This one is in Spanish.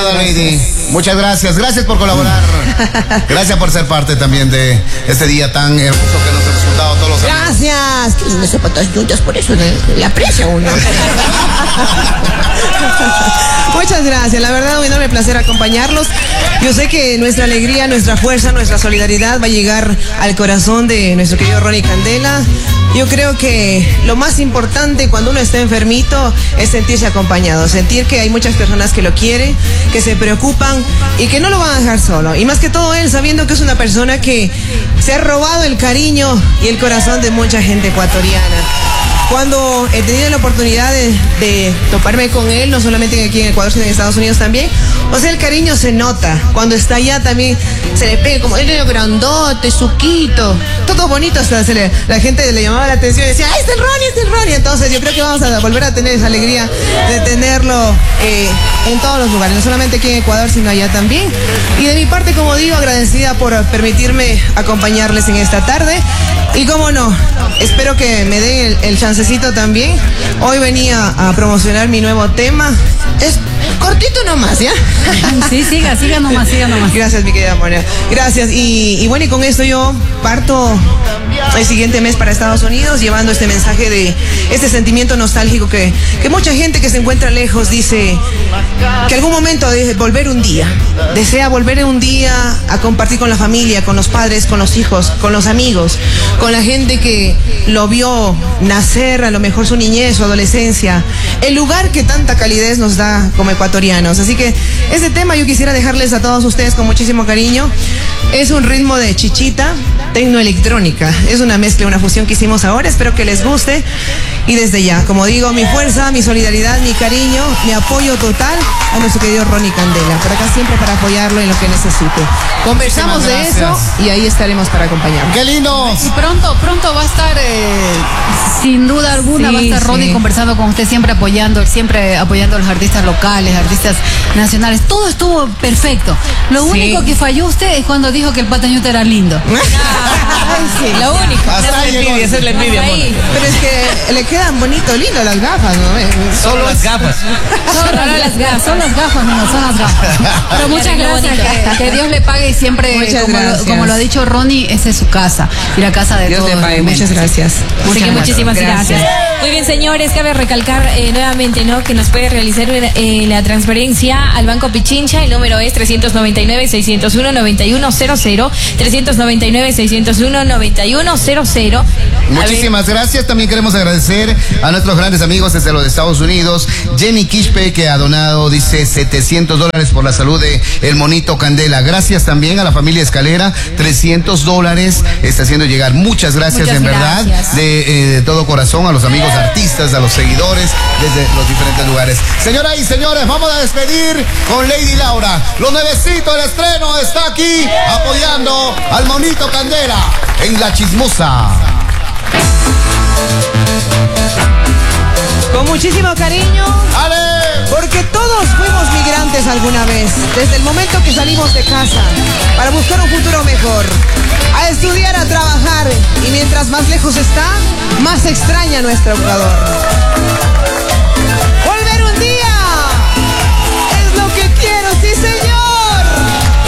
estimada Lady. Muchas gracias. Gracias por colaborar. Gracias por ser parte también de este día tan hermoso que nos ha resultado todos los días. Gracias. Qué lindas zapatas juntas, por eso la aprecia uno. Muchas gracias, la verdad un enorme placer acompañarlos. Yo sé que nuestra alegría, nuestra fuerza, nuestra solidaridad va a llegar al corazón de nuestro querido Ronnie Candela. Yo creo que lo más importante cuando uno está enfermito es sentirse acompañado, sentir que hay muchas personas que lo quieren, que se preocupan y que no lo van a dejar solo. Y más que todo él, sabiendo que es una persona que se ha robado el cariño y el corazón de mucha gente ecuatoriana. Cuando he tenido la oportunidad de toparme con él, no solamente aquí en Ecuador, sino en Estados Unidos también, o sea, el cariño se nota. Cuando está allá también se le pega como, él es grandote, suquito, todo bonito, hasta la gente le llamaba la atención y decía, ¡ay, es el Ronnie! Entonces yo creo que vamos a volver a tener esa alegría de tenerlo en todos los lugares, no solamente aquí en Ecuador, sino allá también. Y de mi parte, como digo, agradecida por permitirme acompañarles en esta tarde. Y cómo no, espero que me den el chancecito también. Hoy venía a promocionar mi nuevo tema. Es cortito nomás, ¿ya? Sí, siga nomás. Gracias, mi querida Monia. Gracias. Y bueno, y con esto yo parto el siguiente mes para Estados Unidos, llevando este mensaje de este sentimiento nostálgico que mucha gente que se encuentra lejos dice que algún momento de volver un día, desea volver un día a compartir con la familia, con los padres, con los hijos, con los amigos, con la gente que lo vio nacer, a lo mejor su niñez, su adolescencia, el lugar que tanta calidez nos da como ecuatorianos. Así que ese tema yo quisiera dejarles a todos ustedes con muchísimo cariño. Es un ritmo de chichita tecnoelectrónica, es una mezcla, una fusión que hicimos ahora, espero que les guste. Y desde ya, como digo, mi fuerza, mi solidaridad, mi cariño, mi apoyo total a nuestro querido Ronnie Candela, por acá siempre para apoyarlo en lo que necesite. Conversamos de eso y ahí estaremos para acompañarlo. ¡Qué lindo! Y pronto va a estar, sin duda alguna, va a estar Ronnie conversando con usted, siempre apoyando a los artistas locales, artistas nacionales. Todo estuvo perfecto. Lo único que falló usted es cuando dijo que el Patañuta era lindo. Lo único. Esa es la envidia, amor. Pero es que le quedan bonito, lindo las gafas, ¿no? Solo las gafas. Son las gafas. Pero muchas gracias. Que Dios le pague siempre, como lo ha dicho Ronnie, esa es su casa y la casa de todos. Dios le pague, muchas gracias. Muchísimas gracias. Muy bien, señores, cabe recalcar nuevamente, ¿no?, que nos puede realizar la transferencia al Banco Pichincha. El número es 399-601-9100, 399-601-9100. Muchísimas gracias. También queremos agradecer a nuestros grandes amigos desde los Estados Unidos. Jenny Quispe, que ha donado, dice, $700 por la salud de el Monito Candela. Gracias también a la familia Escalera, $300 está haciendo llegar. Muchas gracias, verdad, de todo corazón, a los amigos artistas, a los seguidores desde los diferentes lugares. Señoras y señores, vamos a despedir con Lady Laura. Lo nuevecito, el estreno está aquí apoyando al Monito Candela en La Chismosa. Con muchísimo cariño. ¡Ale! Porque todos fuimos migrantes alguna vez, desde el momento que salimos de casa, para buscar un futuro mejor, a estudiar, a trabajar, y mientras más lejos está, más extraña nuestro Ecuador.